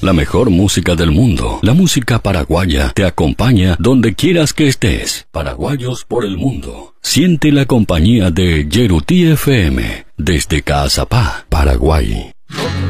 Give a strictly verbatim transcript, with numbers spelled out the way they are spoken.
La mejor música del mundo, la música paraguaya, te acompaña donde quieras que estés. Paraguayos por el mundo. Siente la compañía de Yeruti F M desde Caazapá, Paraguay.